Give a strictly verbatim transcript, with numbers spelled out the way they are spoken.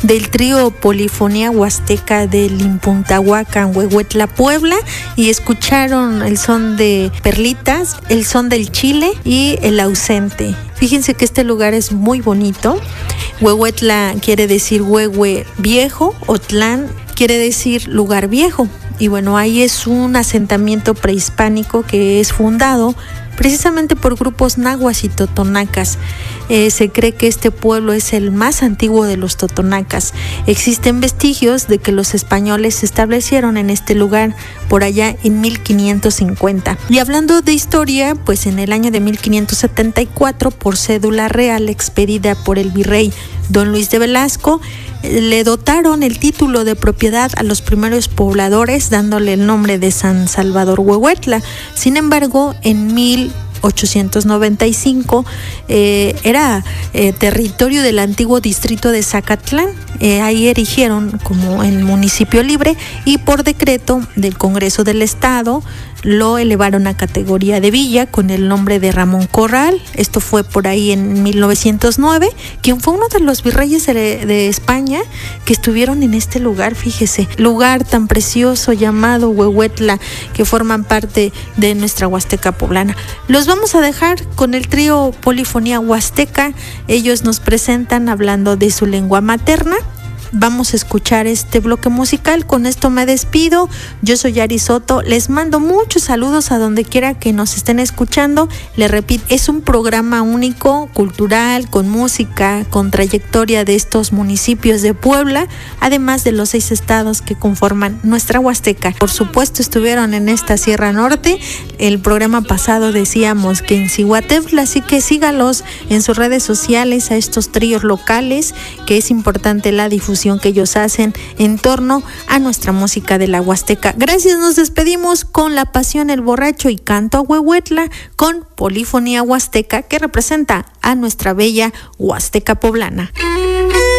del trío Polifonía Huasteca del Impuntahuacan, Huehuetla, Puebla, y escucharon el son de Perlitas, el son del Chile y el ausente. Fíjense que este lugar es muy bonito. Huehuetla quiere decir huehue viejo, Otlán quiere decir lugar viejo. Y bueno, ahí es un asentamiento prehispánico que es fundado precisamente por grupos nahuas y totonacas. Eh, se cree que este pueblo es el más antiguo de los totonacas. Existen vestigios de que los españoles se establecieron en este lugar por allá en mil quinientos cincuenta. Y hablando de historia, pues en el año de mil quinientos setenta y cuatro, por cédula real expedida por el virrey Don Luis de Velasco, le dotaron el título de propiedad a los primeros pobladores, dándole el nombre de San Salvador Huehuetla. Sin embargo, en mil ochocientos noventa y cinco eh, era eh, territorio del antiguo distrito de Zacatlán. Eh, ahí erigieron como el municipio libre y por decreto del Congreso del Estado lo elevaron a categoría de villa con el nombre de Ramón Corral. Esto fue por ahí en mil novecientos nueve, quien fue uno de los virreyes de, de España que estuvieron en este lugar. Fíjese, lugar tan precioso llamado Huehuetla, que forman parte de nuestra Huasteca poblana. Los vamos a dejar con el trío Polifonía Huasteca. Ellos nos presentan hablando de su lengua materna. Vamos a escuchar este bloque musical. Con esto me despido. Yo soy Ari Soto. Les mando muchos saludos a donde quiera que nos estén escuchando. Les repito, es un programa único, cultural, con música, con trayectoria de estos municipios de Puebla, además de los seis estados que conforman nuestra Huasteca. Por supuesto, estuvieron en esta Sierra Norte. El programa pasado decíamos que en Cihuatepla, así que sígalos en sus redes sociales a estos tríos locales, que es importante la difusión que ellos hacen en torno a nuestra música de la Huasteca. Gracias, nos despedimos con La Pasión, el Borracho y Canto a Huehuetla con Polifonía Huasteca, que representa a nuestra bella Huasteca poblana.